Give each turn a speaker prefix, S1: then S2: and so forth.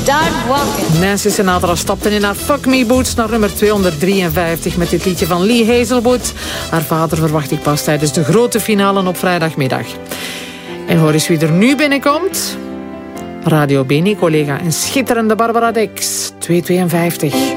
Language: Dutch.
S1: Start walking.
S2: Nancy Sinatra stapte in haar Fuck Me Boots naar nummer 253 met dit liedje van Lee Hazelwood. Haar vader verwacht ik pas tijdens de grote finale op vrijdagmiddag. En hoor eens wie er nu binnenkomt. Radio Beni, collega en schitterende Barbara Dex, 252.